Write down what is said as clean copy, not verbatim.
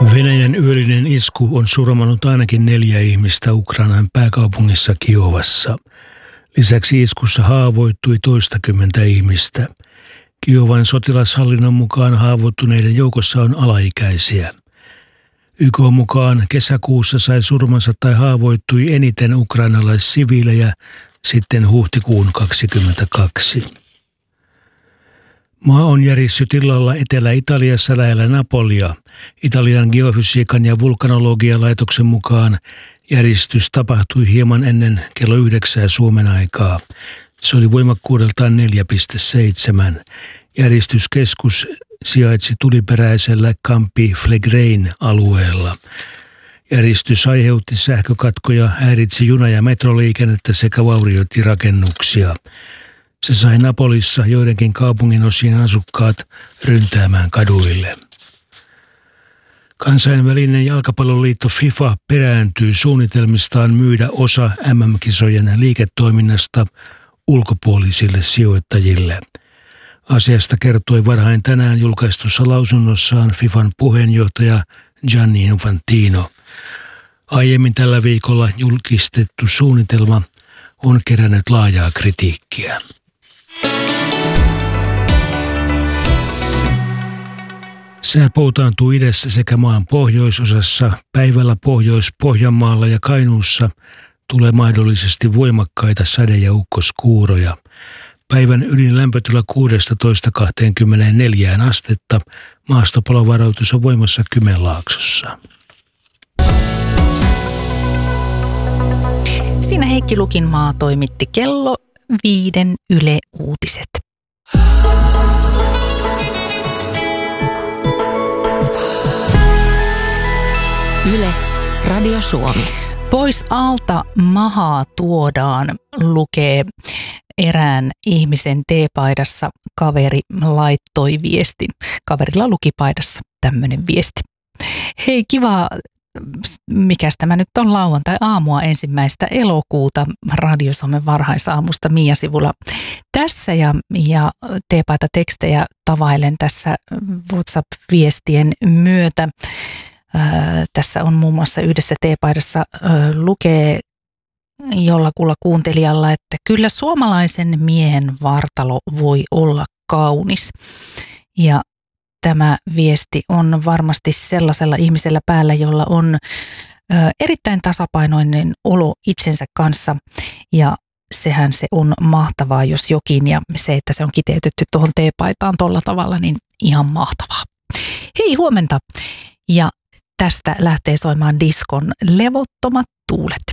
Venäjän yöllinen isku on surmannut ainakin 4 ihmistä Ukrainan pääkaupungissa Kiovassa. Lisäksi iskussa haavoittui toistakymmentä ihmistä. Kiovan sotilashallinnon mukaan haavoittuneiden joukossa on alaikäisiä. YK:n mukaan kesäkuussa sai surmansa tai haavoittui eniten ukrainalaissiviilejä sitten huhtikuun 2022. Maa on järissyt illalla Etelä-Italiassa lähellä Napolia. Italian geofysiikan ja vulkanologian laitoksen mukaan järistys tapahtui hieman ennen kello 9 Suomen aikaa. Se oli voimakkuudeltaan 4,7. Järistyskeskus sijaitsi tuliperäisellä Campi Flegrei alueella. Järistys aiheutti sähkökatkoja, häiritsi juna- ja metroliikennettä sekä vaurioitti rakennuksia. Se sai Napolissa joidenkin kaupungin osien asukkaat ryntäämään kaduille. Kansainvälinen jalkapalloliitto FIFA perääntyy suunnitelmistaan myydä osa MM-kisojen liiketoiminnasta ulkopuolisille sijoittajille. Asiasta kertoi varhain tänään julkaistussa lausunnossaan FIFAn puheenjohtaja Gianni Infantino. Aiemmin tällä viikolla julkistettu suunnitelma on kerännyt laajaa kritiikkiä. Sää poutaantuu idässä sekä maan pohjoisosassa, päivällä Pohjois-Pohjanmaalla ja Kainuussa tulee mahdollisesti voimakkaita sade- ja ukkoskuuroja. Päivän ydinlämpötila 16–24 astetta, maastopalovaroitus on voimassa Kymenlaaksossa. Siinä Heikki Lukinmaa toimitti kello 5 Yle Uutiset. Yle, Radio Suomi. Pois alta mahaa tuodaan, lukee erään ihmisen teepaidassa. Kaveri laittoi viesti. Kaverilla luki paidassa tämmöinen viesti. Hei, kiva. Mikäs tämä nyt on, lauantai-aamua 1. elokuuta Radio Suomen varhaisaamusta Mia Sivula tässä ja teepaita tekstejä tavailen tässä WhatsApp-viestien myötä. Tässä on muun muassa yhdessä teepaidassa lukee jollakulla kuuntelijalla, että kyllä suomalaisen miehen vartalo voi olla kaunis. Ja tämä viesti on varmasti sellaisella ihmisellä päällä, jolla on erittäin tasapainoinen olo itsensä kanssa ja sehän se on mahtavaa, jos jokin, ja se, että se on kiteytetty tuohon teepaitaan tuolla tavalla, niin ihan mahtavaa. Hei, huomenta! Ja tästä lähtee soimaan diskon Levottomat tuulet.